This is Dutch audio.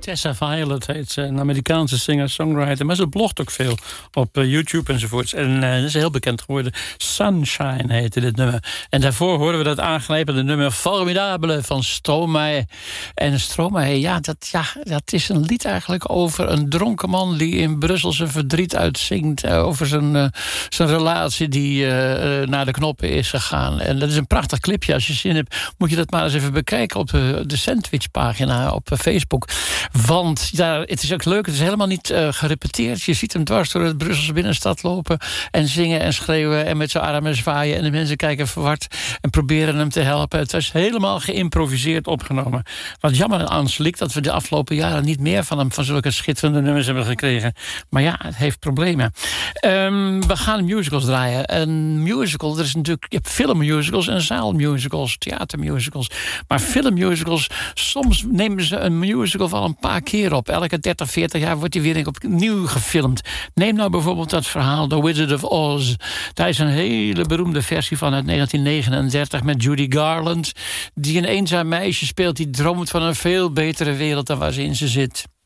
Tessa Violet heet ze, een Amerikaanse singer-songwriter. Maar ze blogt ook veel op YouTube enzovoorts. En dat is heel bekend geworden. Sunshine heette dit nummer. En daarvoor hoorden we dat aangrijpende nummer Formidabele van Stromae. En Stromae, dat is een lied eigenlijk over een dronken man die in Brussel zijn verdriet uitzingt. Over zijn relatie die naar de knoppen is gegaan. En dat is een prachtig clipje. Als je zin hebt, moet je dat maar eens even bekijken op de Sandwich-pagina op Facebook. Want het is ook leuk, het is helemaal niet gerepeteerd. Je ziet hem dwars door de Brusselse binnenstad lopen en zingen en schreeuwen en met zijn armen zwaaien. En de mensen kijken verward en proberen hem te helpen. Het was helemaal geïmproviseerd opgenomen. Wat jammer aan Slik dat we de afgelopen jaren niet meer van hem, van zulke schitterende nummers hebben gekregen. Maar ja, het heeft problemen. We gaan musicals draaien. Een musical, er is natuurlijk, je hebt filmmusicals en zaalmusicals, theatermusicals. Maar filmmusicals, soms nemen ze een musical wel een paar keer op. Elke 30, 40 jaar wordt die weer opnieuw gefilmd. Neem nou bijvoorbeeld dat verhaal The Wizard of Oz. Daar is een hele beroemde versie van uit 1939 met Judy Garland, die een eenzaam meisje speelt die droomt van een veel betere wereld dan waar ze in zit.